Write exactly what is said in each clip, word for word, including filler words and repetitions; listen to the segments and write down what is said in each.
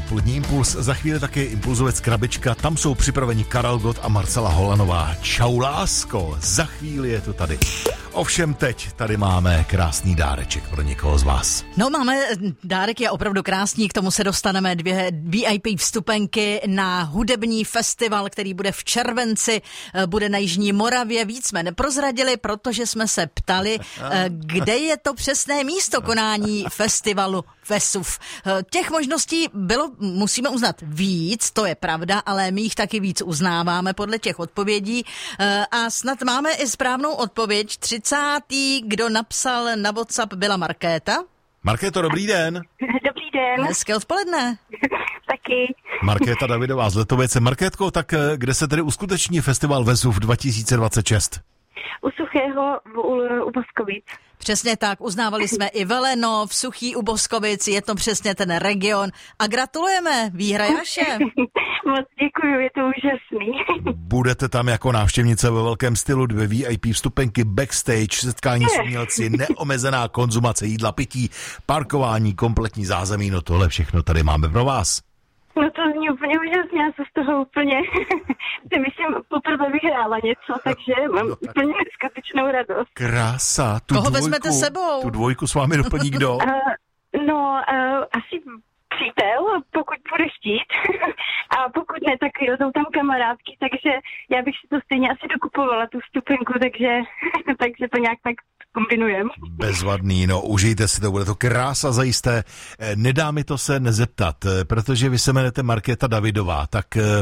odpolední Impuls, za chvíli taky Impulzovec Krabička, tam jsou připraveni Karel Gott a Marcela Holanová. Čau lásko, za chvíli je to tady. Ovšem teď tady máme krásný dáreček pro někoho z vás. No máme, dárek je opravdu krásný, k tomu se dostaneme dvě V I P vstupenky na hudební festival, který bude v červenci, bude na Jižní Moravě. Víc jsme neprozradili, protože jsme se ptali, kde je to přesné místo konání festivalu Vesuv. Těch možností bylo, musíme uznat víc, to je pravda, ale my jich taky víc uznáváme podle těch odpovědí a snad máme i správnou odpověď. třicátý Kdo napsal na WhatsApp, byla Markéta. Markéto, dobrý den. Dobrý den. Hezké odpoledne. Taky. Markéta Davidová z Letovice. Markétko, tak kde se tedy uskuteční festival Vesuv dva tisíce dvacet šest? U Suchého u, u Boskovic. Přesně tak, uznávali jsme i Velenov, Suchý u Boskovic, je to přesně ten region. A gratulujeme, výhra je vaše. Moc děkuju, je to úžasný. Budete tam jako návštěvnice ve velkém stylu, dvě V I P vstupenky, backstage, setkání s umělci, neomezená konzumace jídla, pití, parkování, kompletní zázemí, no tohle všechno tady máme pro vás. No to zní úplně úžasně, já se z toho úplně, si myslím, poprvé vyhrála něco, takže mám no, tak. úplně neskutečnou radost. Krása, tu Koho dvojku, vezmete sebou? Tu dvojku s vámi doplní kdo? Uh, no, uh, asi přítel, pokud bude chtít, a pokud ne, tak jsou tam kamarádky, takže já bych si to stejně asi dokupovala, tu vstupenku, takže, takže to nějak tak kombinujem. Bezvadný, no užijte si to, bude to krása zajisté. Nedá mi to se nezeptat, protože vy se jmenujete Markéta Davidová, tak eh,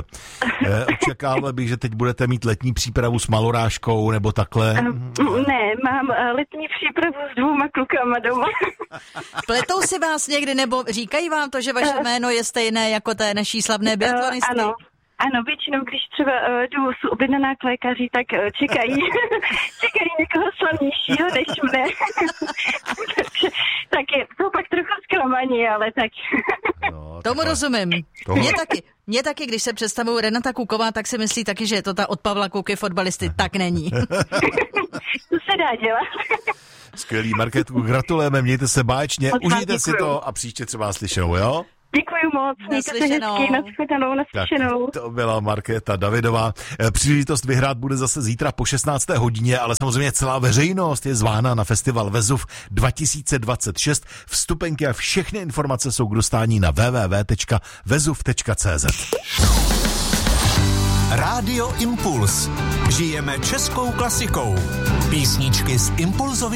očekával bych, že teď budete mít letní přípravu s malorážkou nebo takhle. Uh, ne, mám letní přípravu s dvouma klukama doma. Pletou si vás někdy, nebo říkají vám to, že vaše jméno je stejné jako té naší slavné biatlonistky? Uh, ano. Ano, většinou, když třeba uh, jdu s objednaná k lékaři, tak uh, čekají, čekají někoho slavnějšího než mne. Tak je to pak trochu zklamaní, ale tak. No, Tomu tak rozumím. Mně taky, mě taky, když se představuju Renata Kuková, tak si myslí taky, že je to ta od Pavla Kuky fotbalisty. Tak není. To se dá dělat. Skvělý, Markétku, gratulujeme, mějte se báječně, užijte si to a příště třeba slyšenou, jo? Děkuji moc, mějte se hezky, nashledanou, naslyšenou. Tak to byla Markéta Davidová. Příležitost vyhrát bude zase zítra po šestnácté hodině, ale samozřejmě celá veřejnost je zvána na festival Vesuv dva tisíce dvacet šest. Vstupenky a všechny informace jsou k dostání na w w w tečka vezuv tečka c z. Rádio Impuls. Žijeme českou klasikou. Písničky z Impulzovy